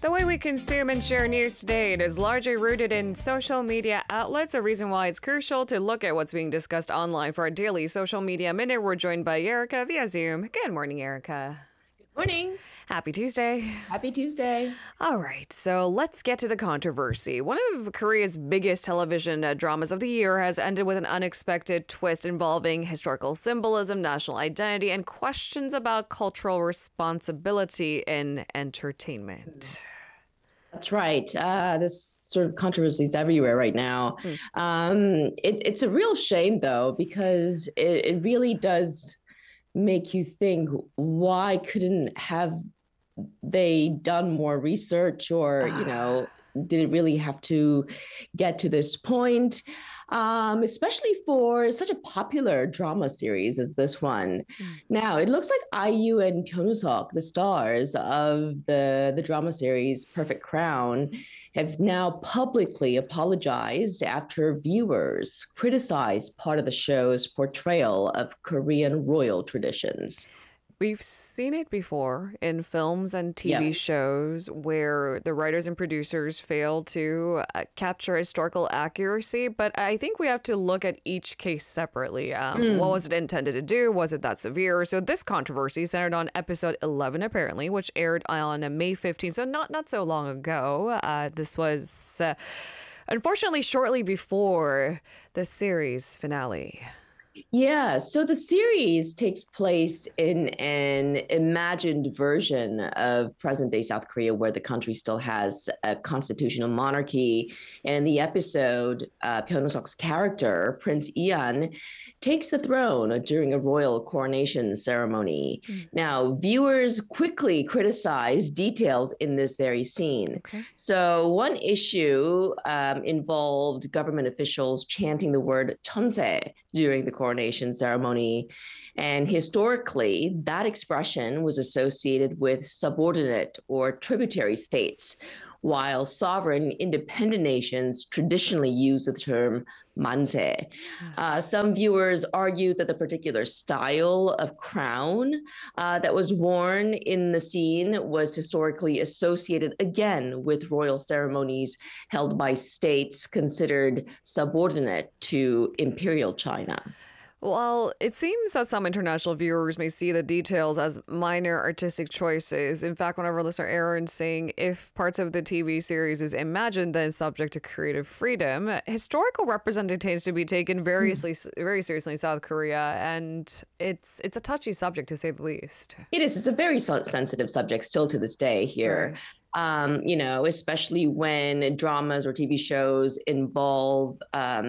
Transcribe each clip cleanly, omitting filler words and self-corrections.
The way we consume and share news today, it is largely rooted in social media outlets, a reason why it's crucial to look at what's being discussed online. For our daily social media minute, we're joined by Erica via Zoom. Good morning, Erica. Morning. Happy Tuesday. Happy Tuesday. All right, so let's get to the controversy. One of Korea's biggest television dramas of the year has ended with an unexpected twist involving historical symbolism, national identity, and questions about cultural responsibility in entertainment. That's right. This sort of controversy is everywhere right now. It's a real shame, though, because it really does make you think, why couldn't have they done more research, or did it really have to get to this point, especially for such a popular drama series as this one. Now it looks like IU and Pyeonseok, the stars of the drama series Perfect Crown, have now publicly apologized after viewers criticized part of the show's portrayal of Korean royal traditions. We've seen it before in films and TV shows where the writers and producers fail to capture historical accuracy. But I think we have to look at each case separately. What was it intended to do? Was it that severe? So this controversy centered on episode 11, apparently, which aired on May 15th. So not so long ago. This was unfortunately shortly before the series finale. Yeah, so the series takes place in an imagined version of present-day South Korea, where the country still has a constitutional monarchy. And in the episode, Pyeonseok's character, Prince Ian, takes the throne during a royal coronation ceremony. Now, viewers quickly criticize details in this very scene. So one issue involved government officials chanting the word "천세" during the coronation ceremony. And historically, that expression was associated with subordinate or tributary states, while sovereign independent nations traditionally use the term manse. Some viewers argued that the particular style of crown that was worn in the scene was historically associated, again, with royal ceremonies held by states considered subordinate to imperial China. Well, it seems that some international viewers may see the details as minor artistic choices. In fact, one of our listener, Aaron, saying if parts of the TV series is imagined, then subject to creative freedom, historical representation tends to be taken very seriously in South Korea, and it's a touchy subject, to say the least. It is. It's a very sensitive subject still to this day here. Right. Especially when dramas or TV shows involve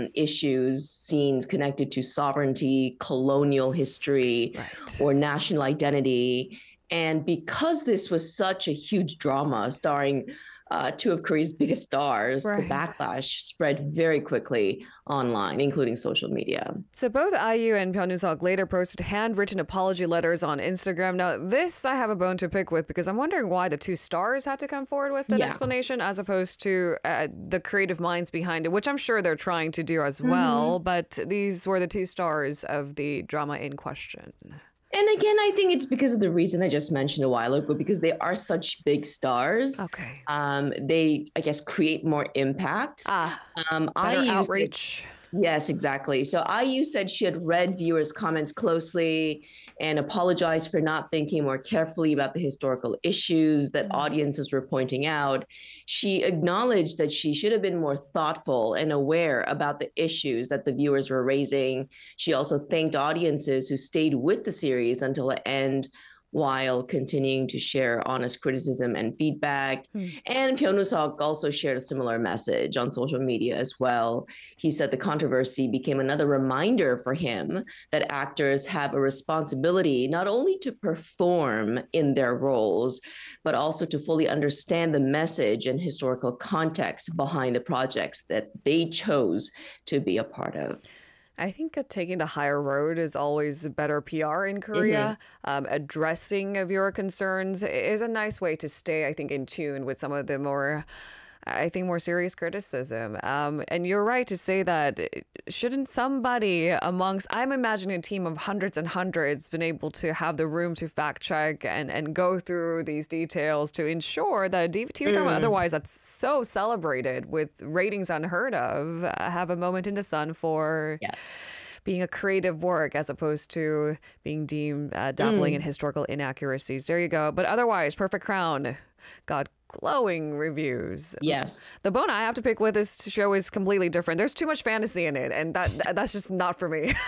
issues, scenes connected to sovereignty, colonial history, or national identity. And because this was such a huge drama starring two of Korea's biggest stars, the backlash spread very quickly online, including social media. So both IU and Pyeonseok later posted handwritten apology letters on Instagram. Now, this I have a bone to pick with, because I'm wondering why the two stars had to come forward with an explanation as opposed to the creative minds behind it, which I'm sure they're trying to do as well. But these were the two stars of the drama in question. And again, I think it's because of the reason I just mentioned a while ago, because they are such big stars. Okay. They, I guess, create more impact. Better outreach. Yes, exactly. So IU said she had read viewers' comments closely and apologized for not thinking more carefully about the historical issues that audiences were pointing out. She acknowledged that she should have been more thoughtful and aware about the issues that the viewers were raising. She also thanked audiences who stayed with the series until the end, while continuing to share honest criticism and feedback. And Pyeonseok also shared a similar message on social media as well. He said the controversy became another reminder for him that actors have a responsibility not only to perform in their roles, but also to fully understand the message and historical context behind the projects that they chose to be a part of. I think that taking the higher road is always better PR in Korea. Addressing viewer concerns is a nice way to stay, I think, in tune with some of the more I think, more serious criticism. And you're right to say that shouldn't somebody amongst, I'm imagining a team of hundreds and hundreds, been able to have the room to fact check and go through these details to ensure that a TV drama otherwise that's so celebrated with ratings unheard of have a moment in the sun for being a creative work as opposed to being deemed dabbling in historical inaccuracies. There you go. But otherwise, Perfect Crown got glowing reviews. Yes. The bone I have to pick with this show is completely different. There's too much fantasy in it, and that's just not for me.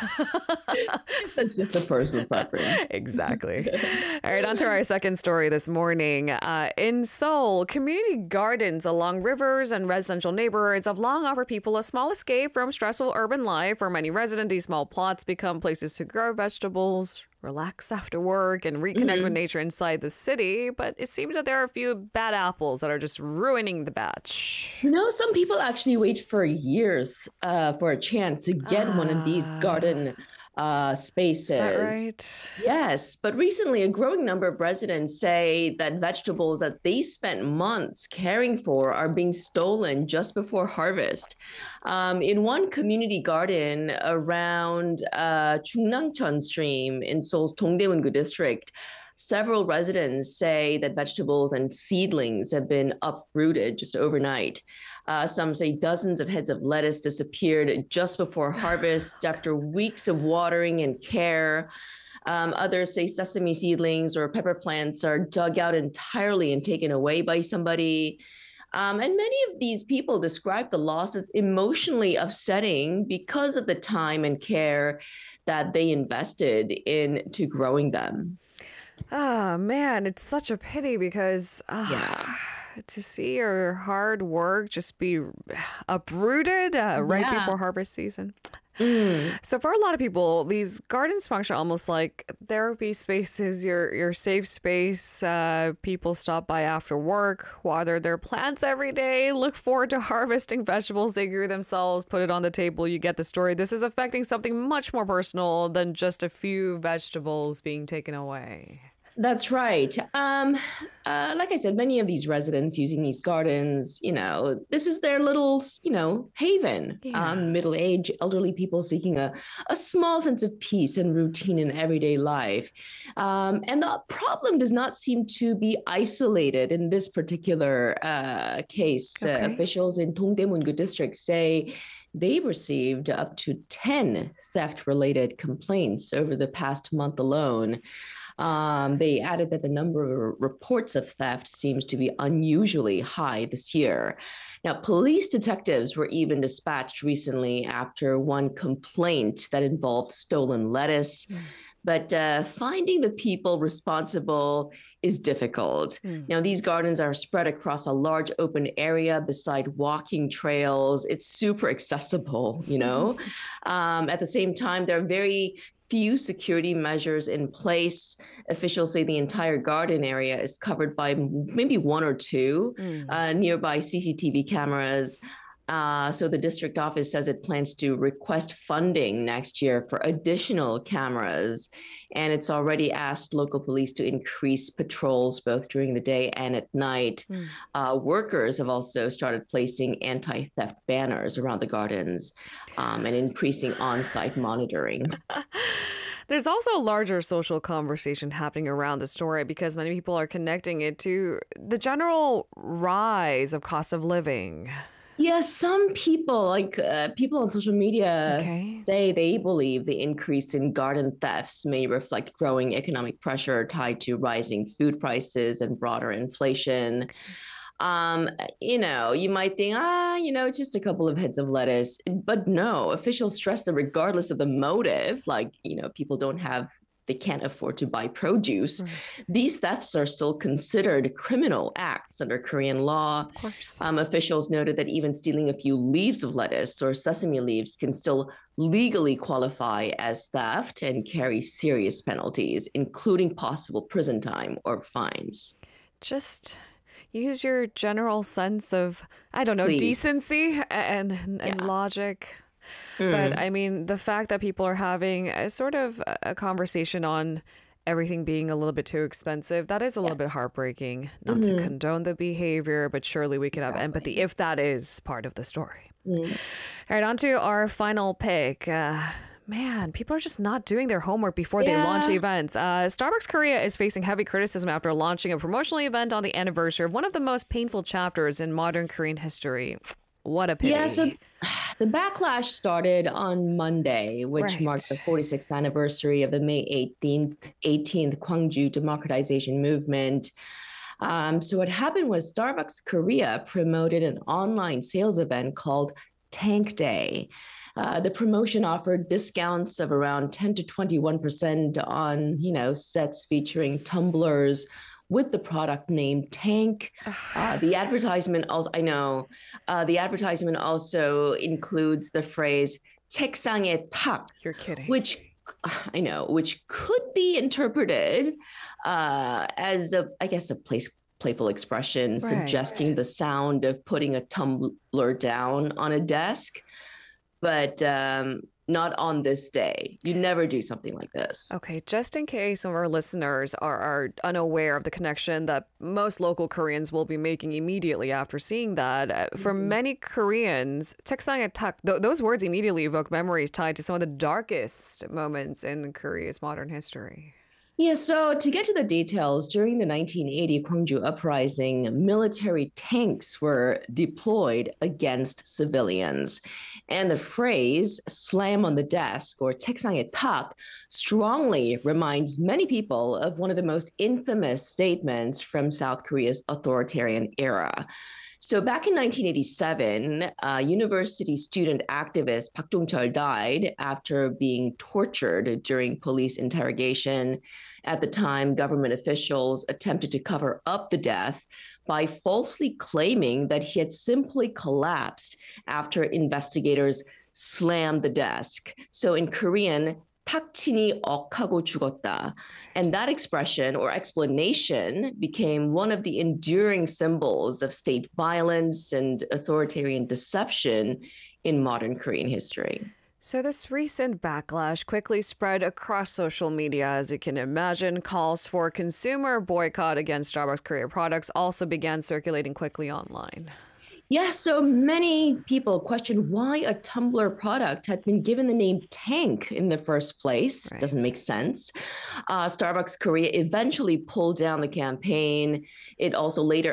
That's just a personal preference. Exactly. All right, on to our second story this morning. In Seoul, community gardens along rivers and residential neighborhoods have long offered people a small escape from stressful urban life. For many residents, these small plots become places to grow vegetables, relax after work, and reconnect with nature inside the city. But it seems that there are a few bad apples that are just ruining the batch. Some people actually wait for years for a chance to get one of these garden spaces. Is that right? Yes, but recently a growing number of residents say that vegetables that they spent months caring for are being stolen just before harvest. In one community garden around Chungnangcheon Stream in Seoul's Dongdaemun-gu district, several residents say that vegetables and seedlings have been uprooted just overnight. Some say dozens of heads of lettuce disappeared just before harvest after weeks of watering and care. Others say sesame seedlings or pepper plants are dug out entirely and taken away by somebody. And many of these people describe the loss as emotionally upsetting because of the time and care that they invested into growing them. Oh, man, it's such a pity because to see your hard work just be uprooted right before harvest season. So for a lot of people, these gardens function almost like therapy spaces, your safe space. People stop by after work, water their plants every day, look forward to harvesting vegetables they grew themselves, put it on the table. You get the story. This is affecting something much more personal than just a few vegetables being taken away. That's right. Like I said, many of these residents using these gardens, this is their little, haven. Middle-aged, elderly people seeking a small sense of peace and routine in everyday life. And the problem does not seem to be isolated in this particular case. Officials in Dongdaemun-gu district say they've received up to 10 theft-related complaints over the past month alone. They added that the number of reports of theft seems to be unusually high this year. Now, police detectives were even dispatched recently after one complaint that involved stolen lettuce. But finding the people responsible is difficult. Now, these gardens are spread across a large open area beside walking trails. It's super accessible, At the same time, there are very few security measures in place. Officials say the entire garden area is covered by maybe one or two nearby CCTV cameras. So the district office says it plans to request funding next year for additional cameras. And it's already asked local police to increase patrols both during the day and at night. Workers have also started placing anti-theft banners around the gardens and increasing on-site monitoring. There's also a larger social conversation happening around the story because many people are connecting it to the general rise of cost of living. Yeah, some people, people on social media, say they believe the increase in garden thefts may reflect growing economic pressure tied to rising food prices and broader inflation. You might think, it's just a couple of heads of lettuce. But no, officials stress that regardless of the motive, people they can't afford to buy produce. These thefts are still considered criminal acts under Korean law. Of course. Officials noted that even stealing a few leaves of lettuce or sesame leaves can still legally qualify as theft and carry serious penalties, including possible prison time or fines. Just use your general sense of, decency and logic. But I mean, the fact that people are having a sort of a conversation on everything being a little bit too expensive. That is a little bit heartbreaking. Not to condone the behavior, but surely we could have empathy if that is part of the story. All right, on to our final pick. Man, people are just not doing their homework before they launch events. Starbucks Korea is facing heavy criticism after launching a promotional event on the anniversary of one of the most painful chapters in modern Korean history. What a pity. Yeah, so the backlash started on Monday, which marked the 46th anniversary of the May 18th Gwangju democratization movement. So what happened was Starbucks Korea promoted an online sales event called Tank Day. The promotion offered discounts of around 10 to 21% on, sets featuring tumblers with the product name Tank. The advertisement the advertisement also includes the phrase 책상에 탁. You're kidding. Which could be interpreted as a playful expression suggesting the sound of putting a tumbler down on a desk. But not on this day. You never do something like this. Okay, just in case some of our listeners are unaware of the connection that most local Koreans will be making immediately after seeing that, for many Koreans, 책상에 탁, those words immediately evoke memories tied to some of the darkest moments in Korea's modern history. Yeah, so to get to the details, during the 1980 Gwangju uprising, military tanks were deployed against civilians. And the phrase slam on the desk or 책상에 탁 strongly reminds many people of one of the most infamous statements from South Korea's authoritarian era. So back in 1987, university student activist Park Dong-cheol died after being tortured during police interrogation. At the time, government officials attempted to cover up the death by falsely claiming that he had simply collapsed after investigators slammed the desk. So in Korean, 탁 치니 억하고 죽었다. And that expression or explanation became one of the enduring symbols of state violence and authoritarian deception in modern Korean history. So this recent backlash quickly spread across social media. As you can imagine, calls for consumer boycott against Starbucks Korea products also began circulating quickly online. Yeah, so many people questioned why a tumbler product had been given the name Tank in the first place. Right. Doesn't make sense. Starbucks Korea eventually pulled down the campaign. It also later